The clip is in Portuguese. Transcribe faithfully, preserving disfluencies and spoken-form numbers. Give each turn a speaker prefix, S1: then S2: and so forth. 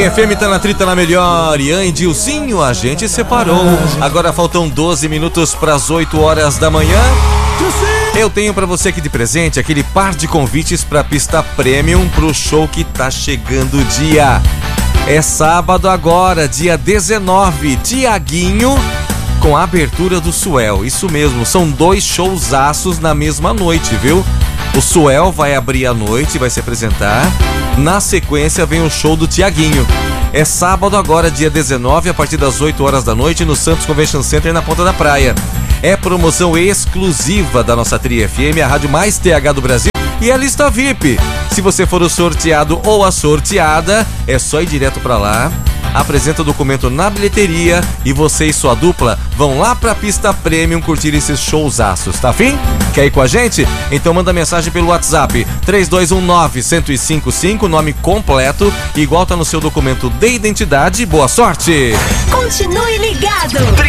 S1: F M tá na trita na melhor. E Andilzinho, a gente separou. Agora faltam doze minutos para as oito horas da manhã. Eu tenho pra você aqui de presente aquele par de convites pra pista premium pro show que tá chegando o dia. É sábado agora, dia dezenove, Tiaguinho com a abertura do Suel. Isso mesmo, são dois showzaços na mesma noite, viu? O Suel vai abrir a noite, vai se apresentar. Na sequência vem o show do Tiaguinho. É sábado agora, dia dezenove, a partir das oito horas da noite, no Santos Convention Center, na Ponta da Praia. É promoção exclusiva da nossa Tri F M, a rádio mais T H do Brasil, e a lista V I P. Se você for o sorteado ou a sorteada, é só ir direto pra lá, apresenta o documento na bilheteria e você e sua dupla vão lá pra pista premium curtir esses showzaços, tá afim? Quer ir com a gente? Então manda mensagem pelo WhatsApp três dois um nove, um zero cinco cinco, nome completo, igual tá no seu documento de identidade. Boa sorte!
S2: Continue ligado!